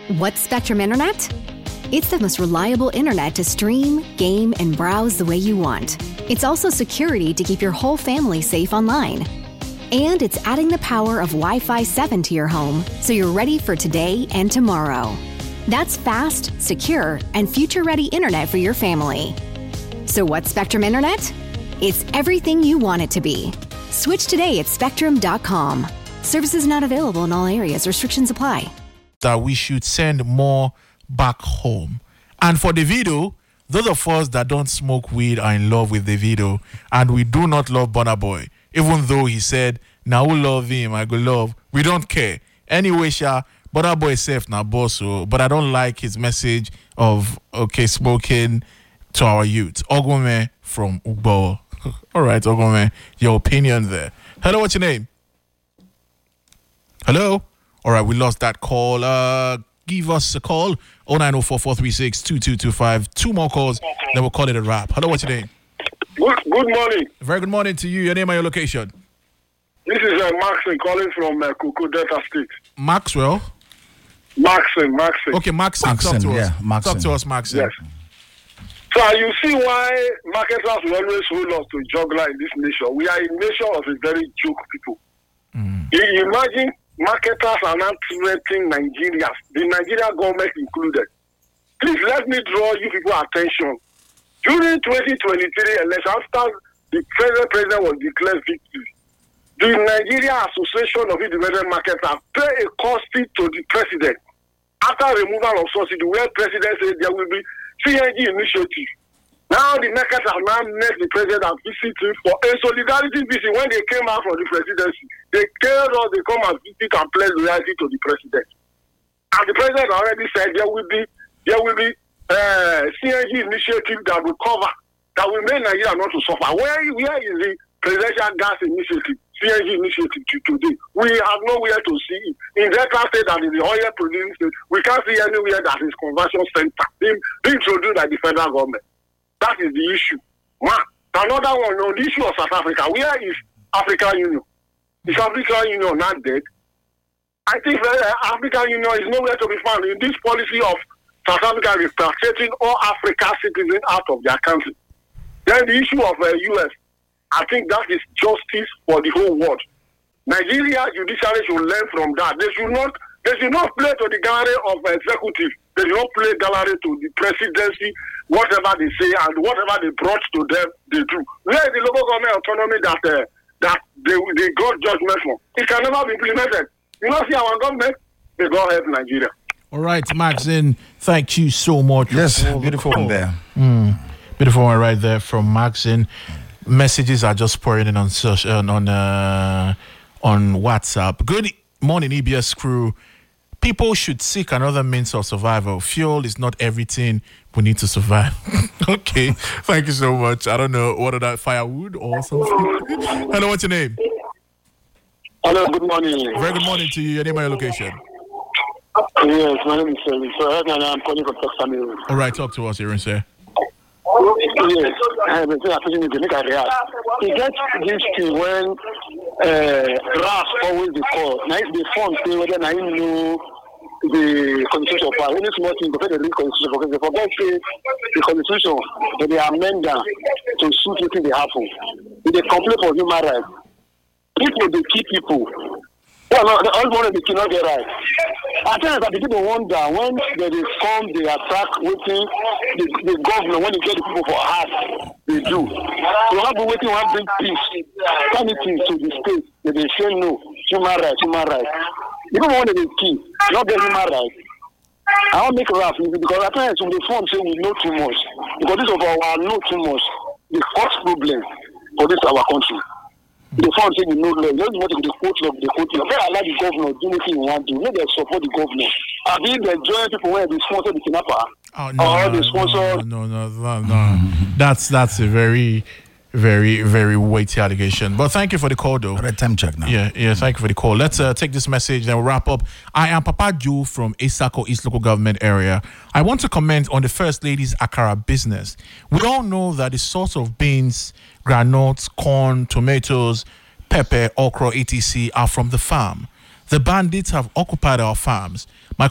What's Spectrum Internet? It's the most reliable internet to stream, game, and browse the way you want. It's also security to keep your whole family safe online. And it's adding the power of Wi-Fi 7 to your home so you're ready for today and tomorrow. That's fast, secure, and future-ready internet for your family. So what's Spectrum Internet? It's everything you want it to be. Switch today at spectrum.com. Services not available in all areas. Restrictions apply. That we should send more back home. And for Davido, those of us that don't smoke weed are in love with Davido, and we do not love Burna Boy. Even though he said, now we love him, I go love. We don't care. Anyway, Burna Boy safe now, boss. But I don't like his message of, smoking to our youth. Ogome from Ugbo. All right, Ogome, your opinion there. Hello, what's your name? Hello? All right, we lost that call. Give us a call. 09044362225. Two more calls, then we'll call it a wrap. Hello, what's your name? Good morning. Very good morning to you. Your name and your location? This is Maxon calling from Kuku Delta State. Maxwell? Maxon. Okay, Maxon. Talk to us. Talk to us, Maxon. Yes. So you see why marketers will always hold us to juggler in this nation. We are a nation of a very joke people. You imagine marketers are not threatening Nigerians, the Nigerian government included. Please let me draw you people attention. During 2023 election, after the president was declared victory, the Nigeria Association of Independent Marketers paid a cost fee to the president after removal of subsidy, where president said there will be CNG initiative. Now the marketers have now met the president and visit him for a solidarity visit. When they came out from the presidency, they told us they come and visit and pledge loyalty to the president. And the president already said there will be CNG initiative that will cover, that will make Nigeria not to suffer. Where is the presidential gas initiative, CNG initiative today? We have nowhere to see it. In Delta State and in the oil producing state, we can't see anywhere that is conversion center being introduced by the federal government. That is the issue. One. Another one on the issue of South Africa. Where is African Union? Is African Union not dead? I think African Union is nowhere to be found in this policy of South Africa repatriating all African citizens out of their country. Then the issue of U.S., I think that is justice for the whole world. Nigeria judiciary should learn from that. They should not play to the gallery of executive. They should not play gallery to the presidency, whatever they say and whatever they brought to them, they do. Where is the local government autonomy that they got judgment from? It can never be implemented. You know, see our government, they go help Nigeria. All right, Maxine, thank you so much. Yes, beautiful one there. Beautiful one right there from Maxine. Messages are just pouring in on WhatsApp. Good morning, EBS crew. People should seek another means of survival. Fuel is not everything we need to survive. Okay, thank you so much. I don't know, what are that, firewood or something? Hello, what's your name? Hello, good morning. Very good morning to you. Your name and your location? Yes, my name is Sally. So right now I'm calling from Texas. All right, talk to us here, sir. Yes, I been saying to make a react. He gets this thing when RAF always be called. Now the phone say whether I know the constitution part. Any small thing, because they read constitution, because they forget say the constitution, but they amend them to suit anything they happen. If they complain for human rights, people they keep people. Well, no, all one of the cannot get right. I tell you that the people wonder when they come, they attack waiting the governor, when they get the people for heart, they do. So have been waiting, have bring peace, sanity to the state, they say no, human rights. Even when they kill, not get human rights. I won't make a laugh because at times when the phone say we know too much, because this of our know too much, the first problem for this our country. The phone say we know law, just want to the court law. They allow the governor do anything you want to do. Let them support the governor. I mean, they join people where they sponsor the kidnapper. No. That's a very, very, very weighty allegation. But thank you for the call, though. All right, time check now. Yeah. Thank you for the call. Let's take this message, then we'll wrap up. I am Papa Joe from Esako East Local Government Area. I want to comment on the First Lady's Akara business. We all know that the source of beans, granules, corn, tomatoes, pepper, okra, etc. are from the farm. The bandits have occupied our farms. My